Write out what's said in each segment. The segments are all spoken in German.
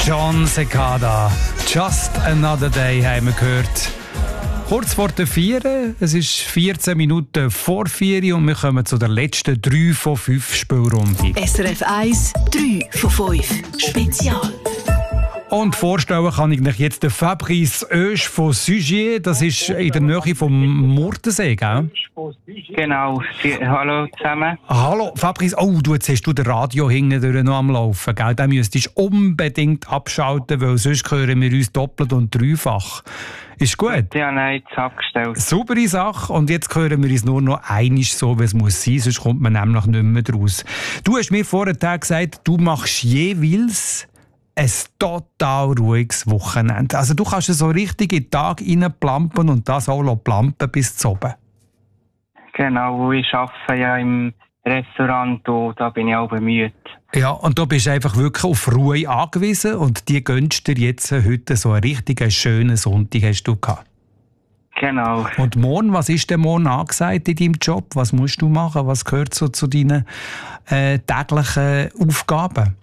Jon Secada. Just Another Day haben wir gehört. Kurz vor der 4, es ist 14 Minuten vor 4 und wir kommen zu der letzten 3 von 5 Spielrunde. SRF 1, 3 von 5 Spezial. Und vorstellen kann ich euch jetzt den Fabrice Oesch von Sugier. Das ist in der Nähe vom Murtensee, gell? Genau. Hallo zusammen. Hallo Fabrice. Oh, jetzt hast du das Radio hinten noch am Laufen, gell? Den müsstest du unbedingt abschalten, weil sonst hören wir uns doppelt und dreifach. Ist gut? Ja, nein, jetzt abgestellt. Saubere Sache. Und jetzt hören wir uns nur noch einmal so, wie es muss sein, sonst kommt man nämlich nicht mehr draus. Du hast mir vorhin gesagt, du machst jeweils ein total ruhiges Wochenende. Also du kannst so richtig in den Tag reinplampen und das auch plampen bis zu oben. Genau, ich arbeite ja im Restaurant und da bin ich auch bemüht. Ja, und du bist einfach wirklich auf Ruhe angewiesen und die gönnst dir jetzt heute so einen richtigen schönen Sonntag hast du gehabt. Genau. Und morgen, was ist denn morgen angesagt in deinem Job? Was musst du machen? Was gehört so zu deinen täglichen Aufgaben?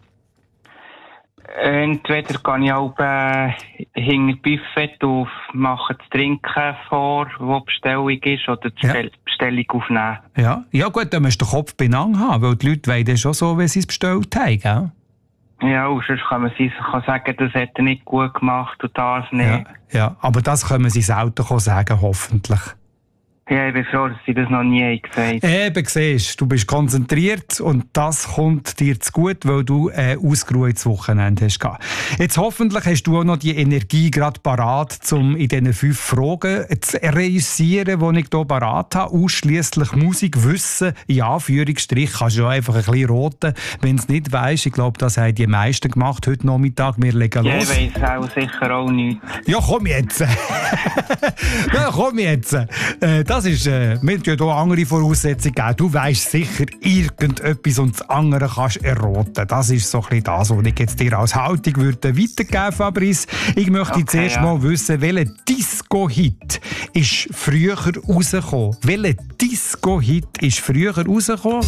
Entweder gehe ich auch hinter das Buffet und mache das Trinken vor, wo die Bestellung ist, oder die Bestellung aufnehmen. Ja gut, dann musst du den Kopf beieinander haben, weil die Leute wollen schon so, wie sie es bestellt haben, gell? Ja, und sonst kann man sagen, das hat er nicht gut gemacht und das nicht. Ja, aber das können sie selten sagen, hoffentlich. Ja, ich bin froh, dass sie das noch nie gesagt haben. Eben, siehst du, bist konzentriert und das kommt dir zu gut, weil du ein ausgeruhtes Wochenende hast gehabt. Jetzt hoffentlich hast du auch noch die Energie gerade parat, um in diesen 5 Fragen zu reüssieren, die ich hier parat habe. Ausschliesslich Musik, Wissen, in Anführungsstrich, kannst du ja einfach ein bisschen roten, wenn du es nicht weisst. Ich glaube, das haben die meisten gemacht heute Nachmittag. Wir legen los. Ja, ich weiss auch sicher auch nichts. Ja, komm jetzt! Ja, komm jetzt! Das ist, wir haben ja hier andere Voraussetzungen gegeben. Du weisst sicher irgendetwas und das andere kannst erraten. Das ist so ein bisschen das, was ich jetzt dir als Haltung würde weitergeben, Fabrice. Ich möchte zuerst mal wissen, welcher Disco-Hit ist früher rausgekommen? Welcher Disco-Hit ist früher rausgekommen?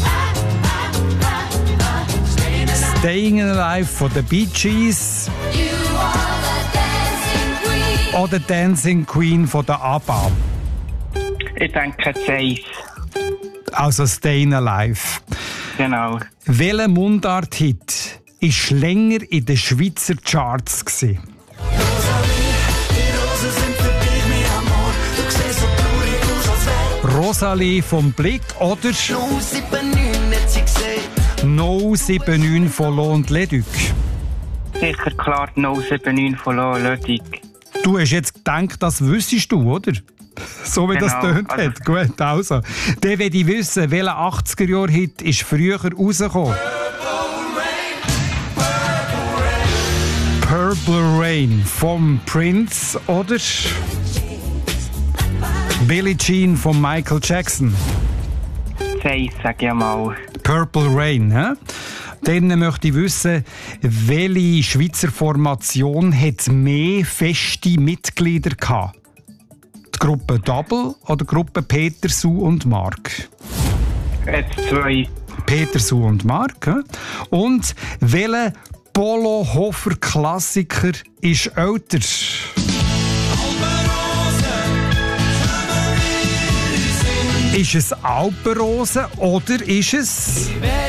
Staying Alive von den Bee Gees oder Dancing Queen von der ABBA? Ich denke, Zeiss. Also Staying Alive. Genau. Welcher Mundart-Hit war länger in den Schweizer Charts gewesen? Rosalie vom Blick oder No 79 von Lo und Leduc? Sicher klar, No 79 von Lo und Leduc. Du hast jetzt gedacht, das wüsstest du, oder? So wie das tönt also. hat. Gut, also. Dann will ich wissen, welcher 80er-Jahr-Hit ist früher rausgekommen? Purple Rain vom Prince oder Billie Jean von Michael Jackson? Zeiss, sag ich mal. Purple Rain, hä? Dann möchte ich wissen, welche Schweizer Formation hat mehr feste Mitglieder gehabt? Die Gruppe Double oder die Gruppe Peter, Sue und Mark? Jetzt 2. Peter, Sue und Mark. He? Und welcher Polo Hofer Klassiker ist älter? Ist es Alpenrose oder ist es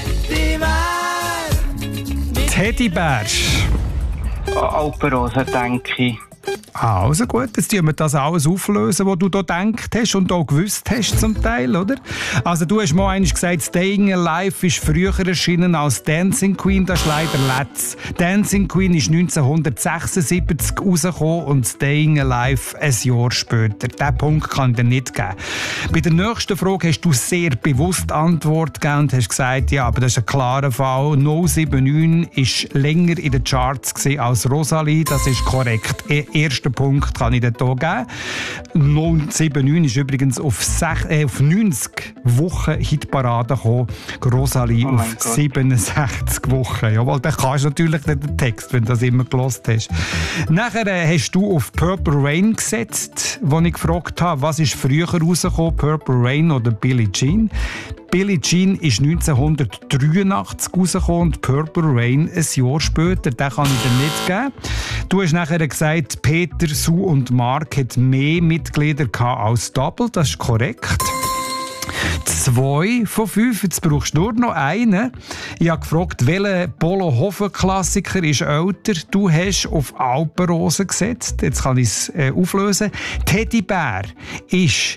Teddybär? Alpenrose, denke ich. Also gut, jetzt tun wir das alles auflösen, was du da gedacht hast und auch gewusst hast zum Teil, oder? Also du hast mal einmal gesagt, Staying Alive ist früher erschienen als Dancing Queen, das ist leider letzt. Dancing Queen ist 1976 rausgekommen und Staying Alive ein Jahr später. Diesen Punkt kann ich dir nicht geben. Bei der nächsten Frage hast du sehr bewusst Antwort gegeben und hast gesagt, ja, aber das ist ein klarer Fall. No 79 war länger in den Charts als Rosalie, das ist korrekt. Ersten Punkt kann ich dir hier geben. 079 ist übrigens auf 90 Wochen Hitparade gekommen. Rosalie auf 67 Wochen. Jawohl, dann kannst du natürlich den Text, wenn du das immer gelost hast. Nachher hast du auf Purple Rain gesetzt, wo ich gefragt habe, was ist früher rausgekommen, Purple Rain oder Billie Jean? Billie Jean ist 1983 rausgekommen und Purple Rain ein Jahr später. Den kann ich dir nicht geben. Du hast nachher gesagt, Peter, Sue und Mark hat mehr Mitglieder als Double. Das ist korrekt. 2 von 5, jetzt brauchst du nur noch einen. Ich habe gefragt, welcher Polo-Hofen-Klassiker ist älter. Du hast auf Alpenrose gesetzt. Jetzt kann ich es auflösen. Teddybär ist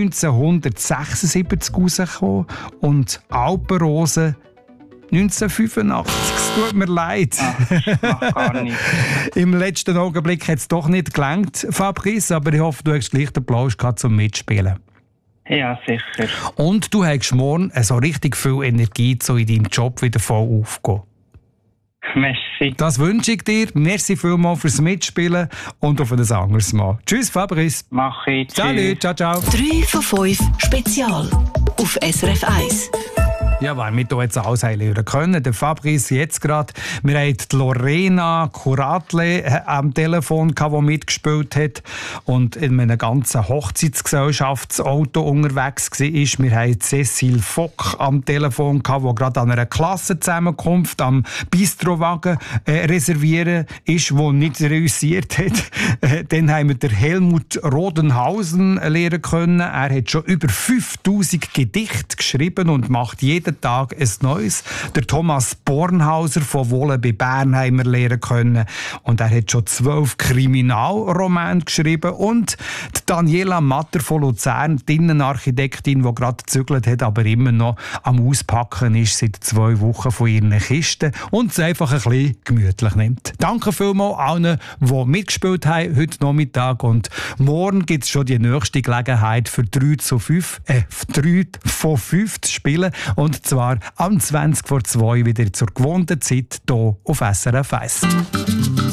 1976 rausgekommen und Alpenrose 1985. Es tut mir leid. Das macht gar nicht. Im letzten Augenblick hat es doch nicht gelangt, Fabrice, aber ich hoffe, du hast gleich den Applaus gehabt zum Mitspielen. Ja, sicher. Und du hast morgen so richtig viel Energie, so in deinem Job wieder voll aufgehen. Merci. Das wünsche ich dir. Merci vielmals fürs Mitspielen und auf ein anderes Mal. Tschüss, Fabrice. Mach ich. Salut, ciao, ciao. 3 von 5 Spezial auf SRF 1. Ja, weil wir hier jetzt alles hören können. Der Fabrice jetzt gerade. Wir haben die Lorena Curatle am Telefon, die mitgespielt hat und in einem ganzen Hochzeitsgesellschaftsauto unterwegs war. Wir haben Cecile Fock am Telefon, die gerade an einer Klassenzusammenkunft am Bistrowagen reservieren ist, die nicht reüssiert hat. Dann haben wir den Helmut Rodenhausen lernen können. Er hat schon über 5000 Gedichte geschrieben und macht jeden Tag ein neues. Der Thomas Bornhauser von Wohlen bei Bern haben wir lernen können. Und er hat schon 12 Kriminalromane geschrieben. Und die Daniela Matter von Luzern, die Innenarchitektin, die gerade gezügelt hat, aber immer noch am Auspacken ist seit 2 Wochen von ihren Kisten und es einfach ein bisschen gemütlich nimmt. Danke vielmals allen, die mitgespielt haben heute Nachmittag. Und morgen gibt es schon die nächste Gelegenheit für 3 von 5 zu spielen. Und zwar am 20 vor 2 wieder zur gewohnten Zeit hier auf SRF 1.